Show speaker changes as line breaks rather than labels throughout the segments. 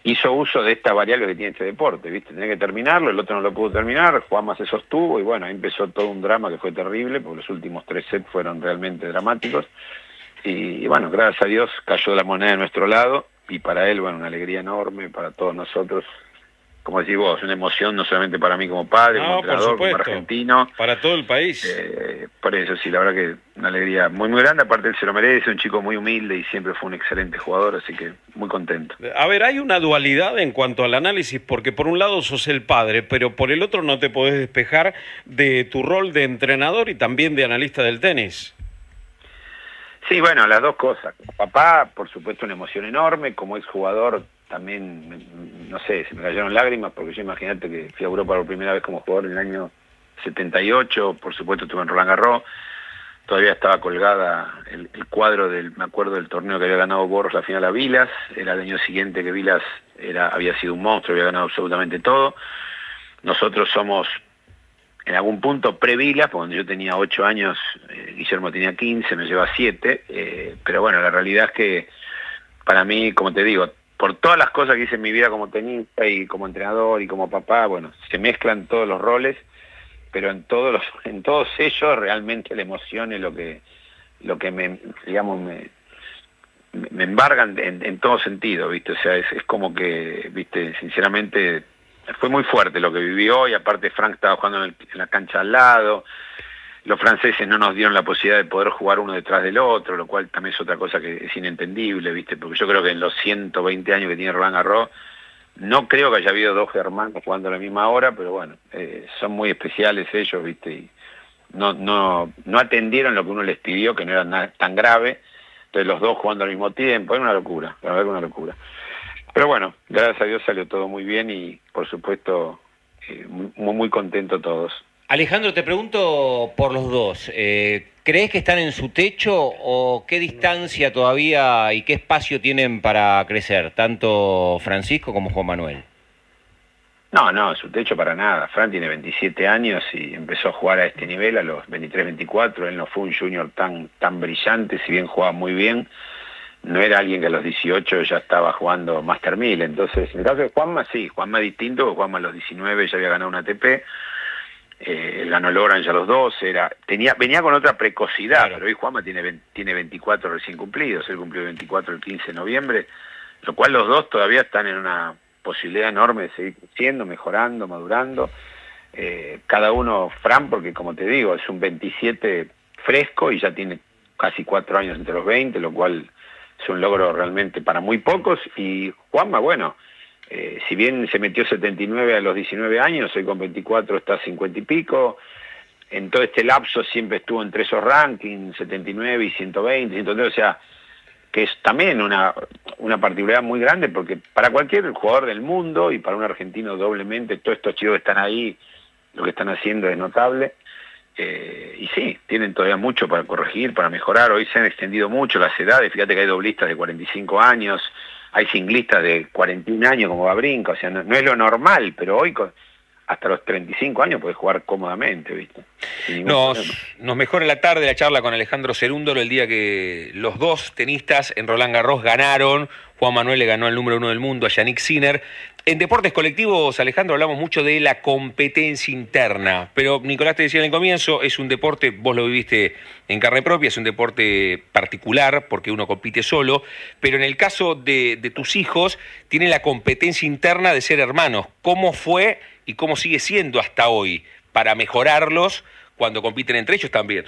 hizo uso de esta variable que tiene este deporte, ¿viste? Tenía que terminarlo, el otro no lo pudo terminar, Juanma se sostuvo y bueno, ahí empezó todo un drama que fue terrible, porque los últimos 3 sets fueron realmente dramáticos. Y bueno, gracias a Dios cayó la moneda de nuestro lado y para él, bueno, una alegría enorme, para todos nosotros. Como decís vos, una emoción no solamente para mí como padre, como
No, por
entrenador, como
supuesto,
argentino.
para todo el país.
Por eso sí, la verdad que una alegría muy muy grande, aparte él se lo merece, un chico muy humilde y siempre fue un excelente jugador, así que muy contento.
A ver, hay una dualidad en cuanto al análisis, porque por un lado sos el padre, pero por el otro no te podés despejar de tu rol de entrenador y también de analista del tenis.
Sí, bueno, las dos cosas. Como papá, por supuesto, una emoción enorme. Como exjugador, también, no sé, se me cayeron lágrimas, porque yo imagínate que fui a Europa por primera vez como jugador en el año 78. Por supuesto, estuve en Roland Garros. Todavía estaba colgada el cuadro me acuerdo del torneo que había ganado Borros la final a Vilas. Era el año siguiente que Vilas había sido un monstruo, había ganado absolutamente todo. Nosotros somos en algún punto pre-Vilas, porque cuando yo tenía 8 años, Guillermo tenía 15, me lleva 7, pero bueno, la realidad es que para mí, como te digo, por todas las cosas que hice en mi vida como tenista y como entrenador y como papá, bueno, se mezclan todos los roles, pero en todos ellos realmente la emoción es lo que me, digamos, me embargan en todo sentido, ¿viste? O sea, es como que, ¿viste? Sinceramente fue muy fuerte lo que viví hoy, aparte Frank estaba jugando en la cancha al lado, los franceses no nos dieron la posibilidad de poder jugar uno detrás del otro, lo cual también es otra cosa que es inentendible, ¿viste? Porque yo creo que en los 120 años que tiene Roland Garros, no creo que haya habido 2 hermanos jugando a la misma hora, pero bueno, son muy especiales ellos, ¿viste? Y no atendieron lo que uno les pidió, que no era nada tan grave, entonces los dos jugando al mismo tiempo, era una locura, la verdad que una locura. Pero bueno, gracias a Dios salió todo muy bien y por supuesto muy contento todos.
Alejandro, te pregunto por los dos. ¿Crees que están en su techo o qué distancia todavía y qué espacio tienen para crecer, tanto Francisco como Juan Manuel?
No, su techo para nada. Fran tiene 27 años y empezó a jugar a este nivel a los 23, 24. Él no fue un junior tan brillante, si bien jugaba muy bien. No era alguien que a los 18 ya estaba jugando Master 1000. Entonces, en el caso de Juanma, sí. Juanma es distinto, porque Juanma a los 19 ya había ganado una ATP. Él ganó el Orange a los 12. Venía con otra precocidad, claro. Pero hoy Juanma tiene 24 recién cumplidos. Él cumplió 24 el 15 de noviembre, lo cual los dos todavía están en una posibilidad enorme de seguir creciendo, mejorando, madurando. Cada uno, Fran, porque como te digo, es un 27 fresco y ya tiene casi 4 años entre los 20, lo cual es un logro realmente para muy pocos. Y Juanma, bueno, si bien se metió 79 a los 19 años, hoy con 24 está a 50 y pico. En todo este lapso siempre estuvo entre esos rankings, 79 y 120, 130, o sea, que es también una particularidad muy grande, porque para cualquier jugador del mundo y para un argentino doblemente, todos estos chicos que están ahí, lo que están haciendo es notable. Y sí, tienen todavía mucho para corregir, para mejorar. Hoy se han extendido mucho las edades, fíjate que hay doblistas de 45 años, hay singlistas de 41 años como Wawrinka, o sea, no es lo normal, pero hoy hasta los 35 años puedes jugar cómodamente, ¿viste?
Nos mejora la tarde la charla con Alejandro Cerúndolo el día que los dos tenistas en Roland Garros ganaron. Juan Manuel le ganó al número 1 del mundo, a Yannick Sinner. En deportes colectivos, Alejandro, hablamos mucho de la competencia interna, pero Nicolás te decía en el comienzo, es un deporte, vos lo viviste en carne propia, es un deporte particular porque uno compite solo, pero en el caso de tus hijos, tienen la competencia interna de ser hermanos. ¿Cómo fue y cómo sigue siendo hasta hoy para mejorarlos cuando compiten entre ellos también?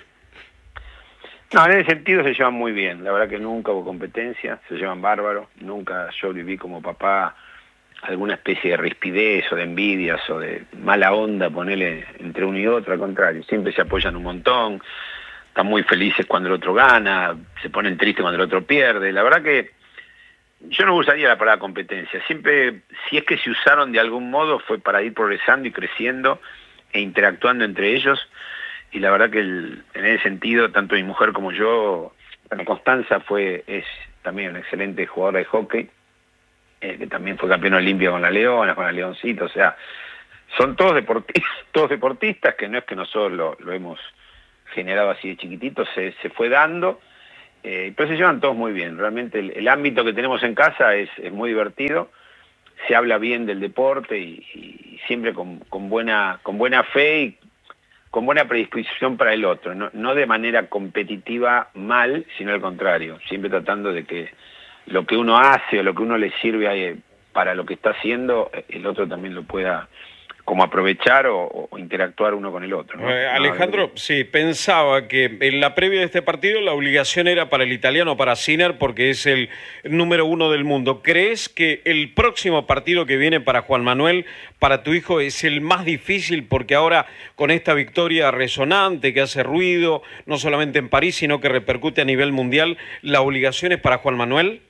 No, en ese sentido se llevan muy bien, la verdad que nunca hubo competencia, se llevan bárbaro, nunca yo viví como papá alguna especie de rispidez o de envidias o de mala onda, ponerle entre uno y otro, al contrario, siempre se apoyan un montón, están muy felices cuando el otro gana, se ponen tristes cuando el otro pierde, la verdad que yo no usaría la palabra competencia, siempre, si es que se usaron de algún modo, fue para ir progresando y creciendo e interactuando entre ellos, y la verdad que en ese sentido, tanto mi mujer como yo, bueno, Constanza es también una excelente jugadora de hockey, que también fue campeón olímpico con la Leona, con la Leoncito, o sea, son todos deportistas, que no es que nosotros lo hemos generado así de chiquititos, se fue dando, pero se llevan todos muy bien, realmente el ámbito que tenemos en casa es muy divertido, se habla bien del deporte y siempre con buena fe y con buena predisposición para el otro, no de manera competitiva mal, sino al contrario, siempre tratando de que lo que uno hace o lo que uno le sirve para lo que está haciendo, el otro también lo pueda como aprovechar o interactuar uno con el otro, ¿no?
Alejandro, sí, pensaba que en la previa de este partido la obligación era para el italiano, para Sinner, porque es el número 1 del mundo. ¿Crees que el próximo partido que viene para Juan Manuel, para tu hijo, es el más difícil? Porque ahora con esta victoria resonante que hace ruido, no solamente en París, sino que repercute a nivel mundial, ¿la obligación es para Juan Manuel?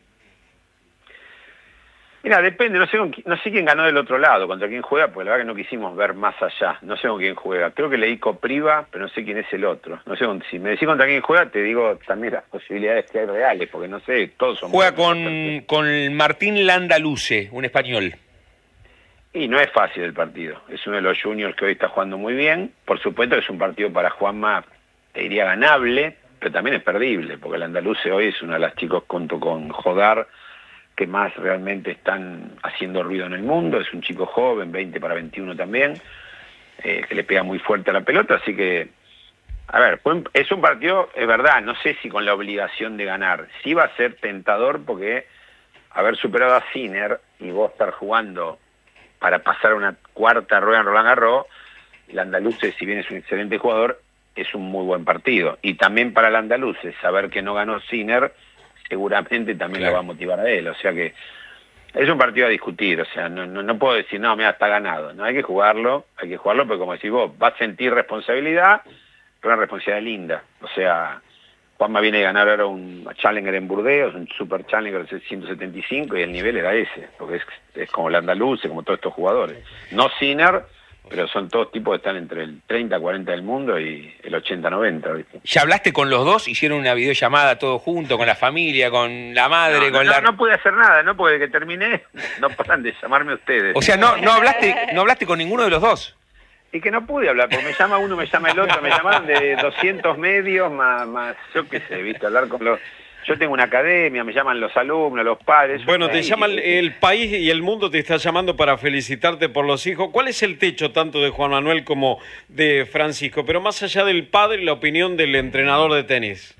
Mira, depende, no sé quién ganó del otro lado, contra quién juega, porque la verdad que no quisimos ver más allá, no sé con quién juega. Creo que leí Copriva, pero no sé quién es el otro. No sé, si me decís contra quién juega, te digo también las posibilidades que hay reales, porque no sé, todos son...
Juega con Martín Landaluce, un español.
Y no es fácil el partido, es uno de los juniors que hoy está jugando muy bien. Por supuesto que es un partido para Juanma, te diría ganable, pero también es perdible, porque el Landaluce hoy es uno de los chicos junto con Jodar, que más realmente están haciendo ruido en el mundo. Es un chico joven, 20 para 21 también, que le pega muy fuerte a la pelota, así que, a ver, es un partido, es verdad, no sé si con la obligación de ganar, sí va a ser tentador, porque haber superado a Sinner y vos estar jugando para pasar una cuarta rueda en Roland Garros, el Andaluce, si bien es un excelente jugador, es un muy buen partido, y también para el Andaluce, saber que no ganó Sinner, seguramente también lo va a motivar a él, o sea que es un partido a discutir, o sea, no puedo decir, no, mira, está ganado, no, hay que jugarlo, porque como decís vos, vas a sentir responsabilidad, pero una responsabilidad linda, o sea, Juanma viene a ganar ahora un Challenger en Burdeos, un Super Challenger de 175, y el nivel era ese, porque es como el Andaluz, como todos estos jugadores, no Sinner, pero son todos tipos que están entre el 30-40 del mundo y el 80-90, ¿viste?
¿Ya hablaste con los dos? ¿Hicieron una videollamada todos juntos, con la familia, con la madre,
no pude hacer nada, ¿no? Porque desde que terminé, no paran de llamarme ustedes.
O sea, no hablaste con ninguno de los dos.
Y que no pude hablar, porque me llama uno, me llama el otro, me llamaron de 200 medios, más yo qué sé, ¿viste? Hablar con los... Yo tengo una academia, me llaman los alumnos, los padres...
Bueno, te llama el país y el mundo te está llamando para felicitarte por los hijos. ¿Cuál es el techo tanto de Juan Manuel como de Francisco? Pero más allá del padre, la opinión del entrenador de tenis.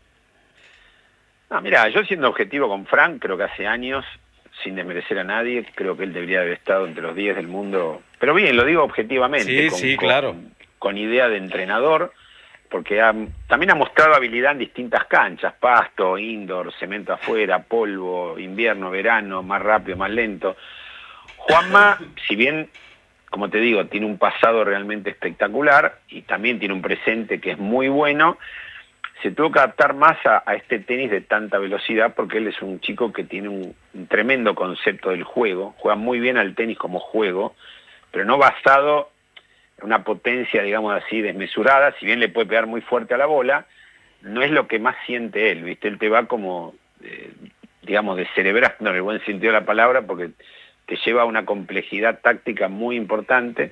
No, mira, yo siendo objetivo con Frank, creo que hace años, sin desmerecer a nadie, creo que él debería haber estado entre los 10 del mundo. Pero bien, lo digo objetivamente,
claro.
Con idea de entrenador, porque también ha mostrado habilidad en distintas canchas, pasto, indoor, cemento afuera, polvo, invierno, verano, más rápido, más lento. Juanma, si bien, como te digo, tiene un pasado realmente espectacular y también tiene un presente que es muy bueno, se tuvo que adaptar más a este tenis de tanta velocidad, porque él es un chico que tiene un tremendo concepto del juego, juega muy bien al tenis como juego, pero no basado en una potencia, digamos así, desmesurada. Si bien le puede pegar muy fuerte a la bola, no es lo que más siente él, ¿viste? Él te va como, digamos, descerebrando en el buen sentido de la palabra, porque te lleva a una complejidad táctica muy importante,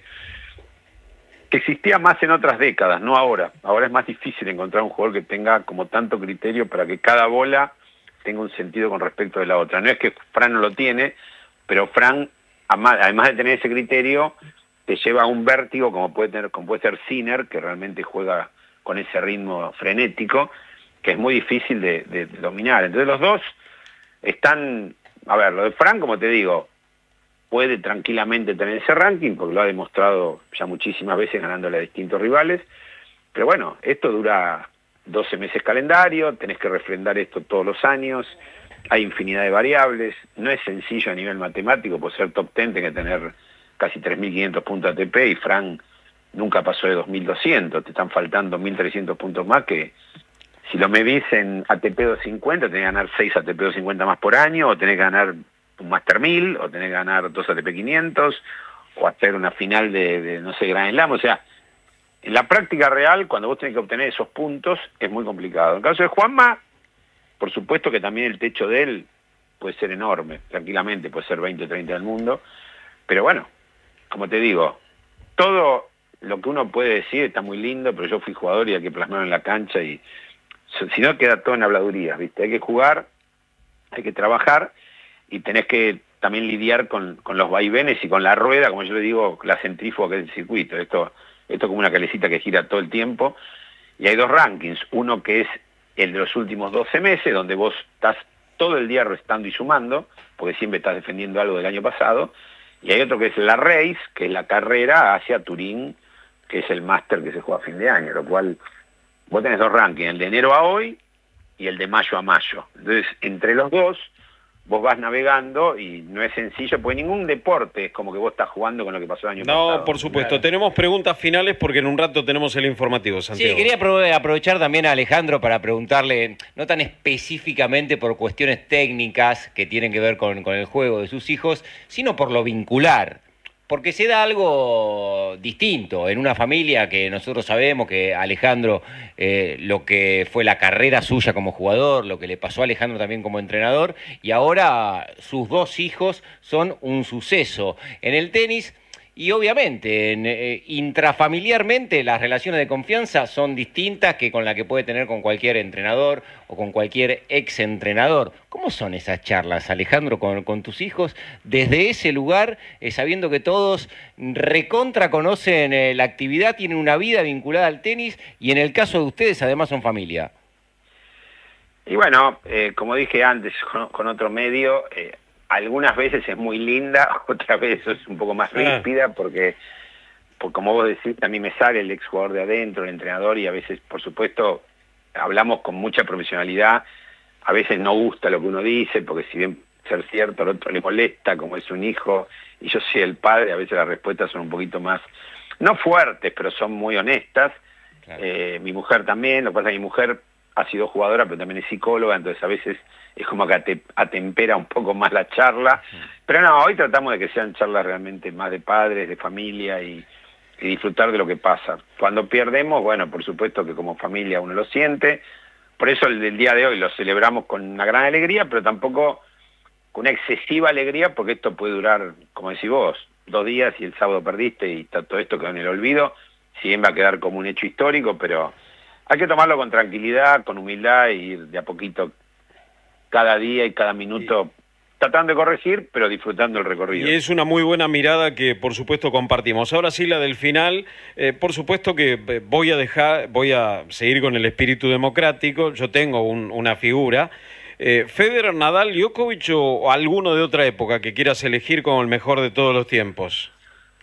que existía más en otras décadas, no ahora. Ahora es más difícil encontrar un jugador que tenga como tanto criterio para que cada bola tenga un sentido con respecto de la otra. No es que Fran no lo tiene, pero Fran, además de tener ese criterio, te lleva a un vértigo como puede ser Sinner, que realmente juega con ese ritmo frenético, que es muy difícil de dominar. Entonces los dos están, a ver, lo de Fran, como te digo, puede tranquilamente tener ese ranking, porque lo ha demostrado ya muchísimas veces ganándole a distintos rivales, pero bueno, esto dura 12 meses calendario, tenés que refrendar esto todos los años, hay infinidad de variables, no es sencillo a nivel matemático, por ser top 10 tenés que tener casi 3.500 puntos ATP, y Fran nunca pasó de 2.200, te están faltando 1.300 puntos más, que si lo medís en ATP 250, tenés que ganar 6 ATP 250 más por año, o tenés que ganar un Master 1000, o tenés que ganar 2 ATP 500, o hacer una final de no sé, Grand Slam. O sea, en la práctica real, cuando vos tenés que obtener esos puntos, es muy complicado. En el caso de Juanma, por supuesto que también el techo de él puede ser enorme, tranquilamente puede ser 20 o 30 del mundo, pero bueno, como te digo, todo lo que uno puede decir está muy lindo, pero yo fui jugador y hay que plasmarlo en la cancha, y si no queda todo en habladurías, ¿viste? Hay que jugar, hay que trabajar, y tenés que también lidiar con los vaivenes y con la rueda, como yo le digo, la centrífuga que es el circuito. Esto es como una calecita que gira todo el tiempo. Y hay dos rankings, uno que es el de los últimos 12 meses, donde vos estás todo el día restando y sumando, porque siempre estás defendiendo algo del año pasado, y hay otro que es la Race, que es la carrera hacia Turín, que es el máster que se juega a fin de año, lo cual vos tenés dos rankings, el de enero a hoy y el de mayo a mayo. Entonces, entre los dos, vos vas navegando y no es sencillo, porque ningún deporte es como que vos estás jugando con lo que pasó el año pasado.
No, por supuesto.
Claro.
Tenemos preguntas finales porque en un rato tenemos el informativo, Santiago.
Sí, quería aprovechar también a Alejandro para preguntarle, no tan específicamente por cuestiones técnicas que tienen que ver con el juego de sus hijos, sino por lo vincular. Porque se da algo distinto en una familia que nosotros sabemos que Alejandro, lo que fue la carrera suya como jugador, lo que le pasó a Alejandro también como entrenador, y ahora sus dos hijos son un suceso en el tenis. Y obviamente, intrafamiliarmente, las relaciones de confianza son distintas que con la que puede tener con cualquier entrenador o con cualquier ex-entrenador. ¿Cómo son esas charlas, Alejandro, con tus hijos desde ese lugar, sabiendo que todos recontra conocen la actividad, tienen una vida vinculada al tenis y en el caso de ustedes además son familia?
Y bueno, como dije antes con otro medio, algunas veces es muy linda, otras veces es un poco más ríspida, porque como vos decís, a mí me sale el exjugador de adentro, el entrenador, y a veces, por supuesto, hablamos con mucha profesionalidad, a veces no gusta lo que uno dice, porque si bien ser cierto, al otro le molesta, como es un hijo, y yo soy el padre, a veces las respuestas son un poquito más, no fuertes, pero son muy honestas. Claro. Mi mujer también, lo que pasa es que mi mujer ha sido jugadora, pero también es psicóloga, entonces a veces es como que atempera un poco más la charla, pero no, hoy tratamos de que sean charlas realmente más de padres, de familia y disfrutar de lo que pasa. Cuando perdemos, bueno, por supuesto que como familia uno lo siente, por eso el día de hoy lo celebramos con una gran alegría, pero tampoco con una excesiva alegría, porque esto puede durar, como decís vos, 2 días y el sábado perdiste y está todo esto quedó en el olvido, si bien va a quedar como un hecho histórico, pero hay que tomarlo con tranquilidad, con humildad y ir de a poquito cada día y cada minuto tratando de corregir, pero disfrutando el recorrido.
Y es una muy buena mirada que por supuesto compartimos. Ahora sí, la del final, por supuesto que voy a seguir con el espíritu democrático. Yo tengo una figura, Federer, Nadal, Djokovic o alguno de otra época que quieras elegir como el mejor de todos los tiempos.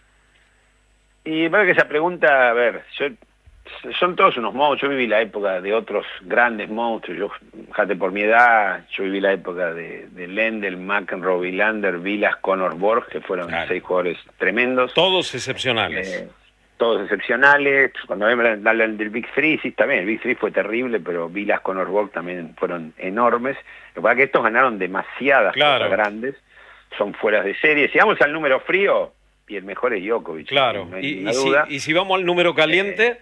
Y para que esa pregunta, a ver, son todos unos monstruos. Yo viví la época de otros grandes monstruos. Yo, fíjate, por mi edad, yo viví la época de Lendl, McEnroe, Wilander, Vilas, Connor, Borg, que fueron 6 jugadores tremendos.
Todos excepcionales.
Todos excepcionales. Cuando hablan del Big Three, sí, también, el Big Three fue terrible, pero Vilas, Connor, Borg también fueron enormes. Lo que pasa es que estos ganaron demasiadas cosas grandes, son fueras de serie. Si vamos al número frío, y el mejor es Djokovic.
Claro, no hay duda. Y si vamos al número caliente...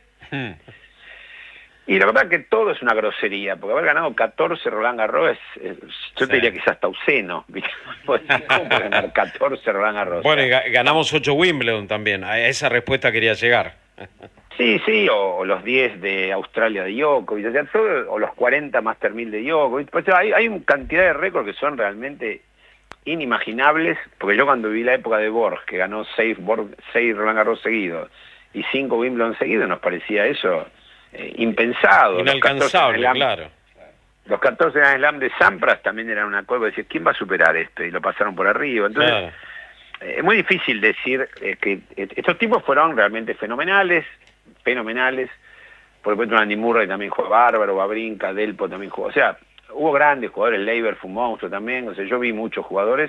Y la verdad que todo es una grosería, porque haber ganado 14 Roland Garros yo te diría que es hasta obsceno. ¿Cómo puede ganar 14 Roland Garros?
Bueno, y ganamos 8 Wimbledon también, a esa respuesta quería llegar.
Sí, o los 10 de Australia de Djokovic, o los 40 Master 1000 de Djokovic. Pues hay una cantidad de récords que son realmente inimaginables, porque yo cuando viví la época de Borg, que ganó 6 Roland Garros seguidos, y 5 Wimbledon seguidos, nos parecía eso impensado.
Inalcanzable, claro.
Los 14 Grand Slam de Sampras también eran una cosa, decir, ¿quién va a superar esto? Y lo pasaron por arriba. Entonces, claro, es muy difícil decir que estos tipos fueron realmente fenomenales. Por ejemplo, Andy Murray también jugó bárbaro, Wawrinka, Delpo también jugó. O sea, hubo grandes jugadores, Leiber fue un monstruo también. O sea, yo vi muchos jugadores.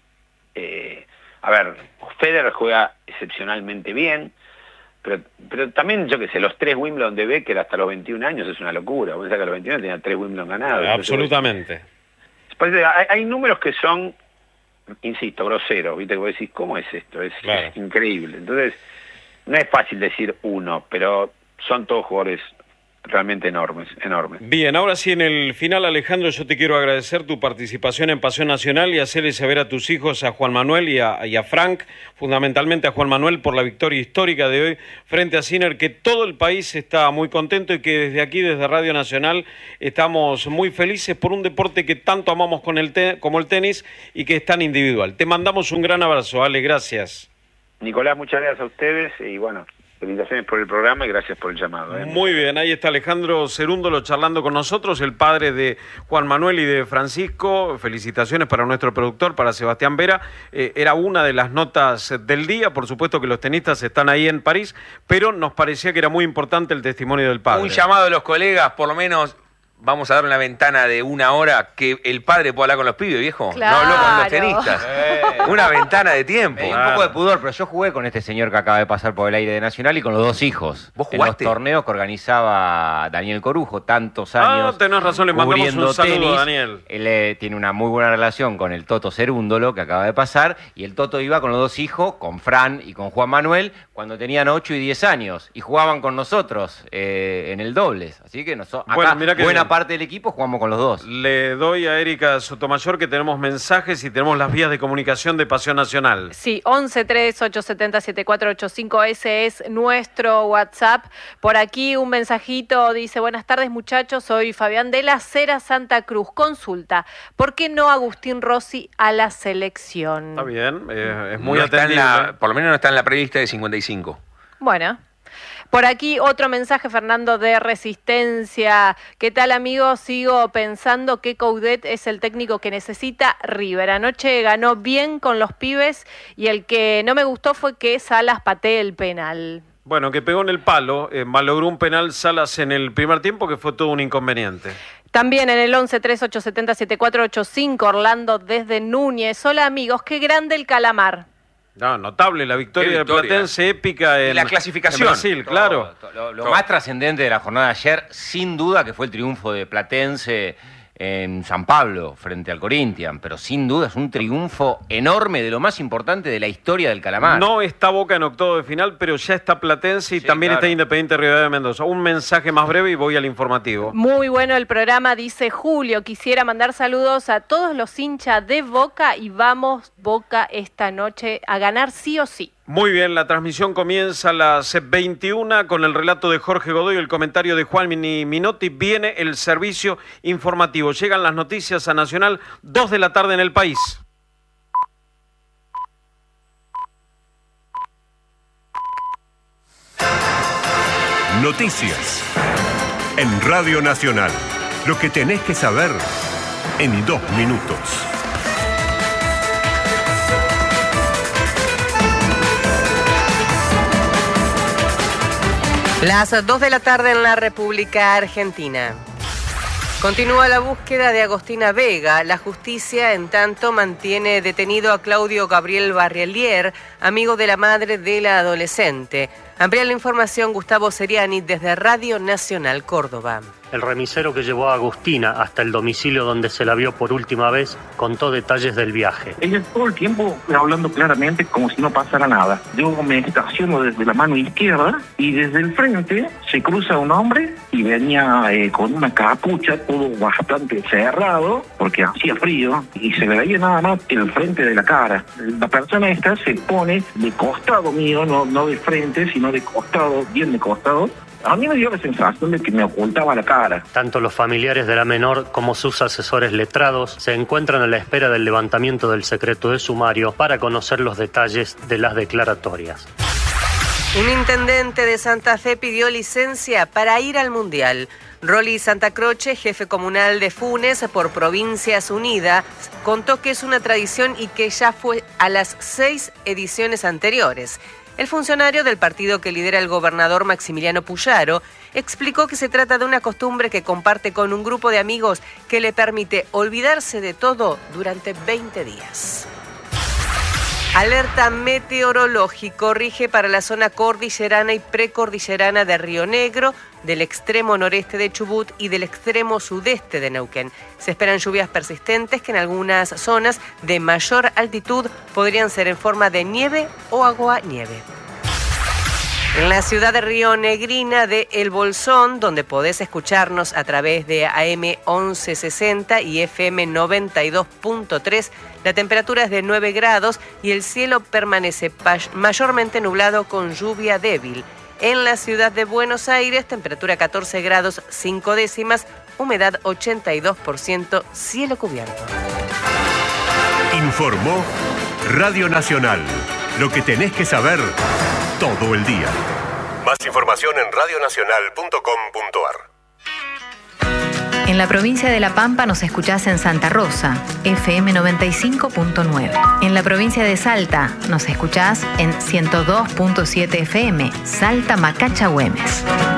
A ver, Federer juega excepcionalmente bien, pero también, yo qué sé, los 3 Wimbledon de Becker hasta los 21 años es una locura. Vos pensás que a los 21 tenía 3 Wimbledon ganados.
Absolutamente.
Entonces, hay números que son, insisto, groseros, ¿viste? Que vos decís, ¿cómo es esto? Es increíble. Entonces, no es fácil decir uno, pero son todos jugadores realmente enormes.
Bien, ahora sí, en el final, Alejandro, yo te quiero agradecer tu participación en Pasión Nacional y hacerle saber a tus hijos, a Juan Manuel y a Frank, fundamentalmente a Juan Manuel, por la victoria histórica de hoy frente a Sinner, que todo el país está muy contento y que desde aquí, desde Radio Nacional, estamos muy felices por un deporte que tanto amamos como el tenis y que es tan individual. Te mandamos un gran abrazo, Ale, gracias.
Nicolás, muchas gracias a ustedes y bueno, felicitaciones por el programa y gracias por el llamado.
Muy bien, ahí está Alejandro Cerúndolo charlando con nosotros, el padre de Juan Manuel y de Francisco. Felicitaciones para nuestro productor, para Sebastián Vera. Era una de las notas del día, por supuesto que los tenistas están ahí en París, pero nos parecía que era muy importante el testimonio del padre.
Un llamado de los colegas, por lo menos. Vamos a dar una ventana de 1 hora que el padre pueda hablar con los pibes, viejo.
Claro.
No habló con los tenistas. Una ventana de tiempo.
Un poco de pudor, pero yo jugué con este señor que acaba de pasar por el aire de Nacional y con los 2 hijos.
¿Vos
en los
jugaste?
torneos que organizaba Daniel Corujo, tantos años.
Tenés razón, le mandamos un saludo a Daniel.
Él tiene una muy buena relación con el Toto Cerúndolo, que acaba de pasar, y el Toto iba con los 2 hijos, con Fran y con Juan Manuel, cuando tenían 8 y 10 años, y jugaban con nosotros en el dobles. Así que acá,
mirá que
buena
bien.
parte del equipo jugamos con los 2.
Le doy a Erika Sotomayor que tenemos mensajes y tenemos las vías de comunicación de Pasión Nacional.
Sí, 1138707485, ese es nuestro WhatsApp. Por aquí un mensajito dice: buenas tardes muchachos, soy Fabián de la Cera Santa Cruz. Consulta, ¿por qué no Agustín Rossi a la selección?
Está bien, es muy
No está
atendible.
por lo menos no está en la prelista de 55.
Bueno. Por aquí otro mensaje, Fernando de Resistencia. ¿Qué tal, amigos? Sigo pensando que Coudet es el técnico que necesita River. Anoche ganó bien con los pibes y el que no me gustó fue que Salas patee el penal.
Bueno, que pegó en el palo, malogró un penal Salas en el primer tiempo que fue todo un inconveniente.
También en el 1138707485, Orlando desde Núñez. Hola, amigos, qué grande el Calamar.
No, notable la victoria del Platense, épica en
la clasificación.
en Brasil, claro.
Lo más trascendente de la jornada de ayer, sin duda, que fue el triunfo de Platense en San Pablo frente al Corinthians, pero sin duda es un triunfo enorme, de lo más importante de la historia del Calamar.
No está Boca en octavo de final, pero ya está Platense y también
claro.
está Independiente Rivadavia de Mendoza. Un mensaje más breve y voy al informativo.
Muy bueno el programa, dice Julio. Quisiera mandar saludos a todos los hinchas de Boca y vamos Boca esta noche a ganar sí o sí.
Muy bien, la transmisión comienza a las 21 con el relato de Jorge Godoy, el comentario de Juan Minotti. Viene el servicio informativo. Llegan las noticias a Nacional, 2 de la tarde en el país.
Noticias en Radio Nacional. Lo que tenés que saber en 2 minutos.
Las 2 de la tarde en la República Argentina. Continúa la búsqueda de Agostina Vega. La justicia, en tanto, mantiene detenido a Claudio Gabriel Barrielier, amigo de la madre de la adolescente. Amplía la información Gustavo Seriani desde Radio Nacional Córdoba.
El remisero que llevó a Agustina hasta el domicilio donde se la vio por última vez contó detalles del viaje.
Ella todo el tiempo hablando claramente como si no pasara nada. Yo me estaciono desde la mano izquierda y desde el frente se cruza un hombre y venía con una capucha, todo bastante cerrado porque hacía frío y se le veía nada más el frente de la cara. La persona esta se pone de costado mío, no de frente, sino de costado, bien de costado. A mí me dio la sensación de que me ocultaba la cara.
Tanto los familiares de la menor como sus asesores letrados se encuentran a la espera del levantamiento del secreto de sumario para conocer los detalles de las declaratorias.
Un intendente de Santa Fe pidió licencia para ir al Mundial. Rolly Santa Croce, jefe comunal de Funes por Provincias Unidas, contó que es una tradición y que ya fue a las 6 ediciones anteriores. El funcionario del partido que lidera el gobernador Maximiliano Puyaro explicó que se trata de una costumbre que comparte con un grupo de amigos que le permite olvidarse de todo durante 20 días. Alerta meteorológico rige para la zona cordillerana y precordillerana de Río Negro, del extremo noreste de Chubut y del extremo sudeste de Neuquén. Se esperan lluvias persistentes que en algunas zonas de mayor altitud podrían ser en forma de nieve o aguanieve. En la ciudad de Río Negrina de El Bolsón, donde podés escucharnos a través de AM 1160 y FM 92.3, la temperatura es de 9 grados y el cielo permanece mayormente nublado con lluvia débil. En la ciudad de Buenos Aires, temperatura 14 grados 5 décimas, humedad 82%, cielo cubierto.
Informó Radio Nacional. Lo que tenés que saber todo el día. Más información en radionacional.com.ar.
En la provincia de La Pampa nos escuchás en Santa Rosa, FM 95.9. En la provincia de Salta nos escuchás en 102.7 FM, Salta Macacha Güemes.